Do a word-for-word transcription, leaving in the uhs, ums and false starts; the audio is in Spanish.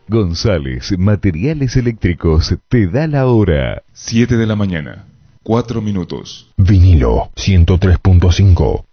González Materiales Eléctricos te da la hora. siete de la mañana, cuatro minutos. Vinilo ciento tres punto cinco.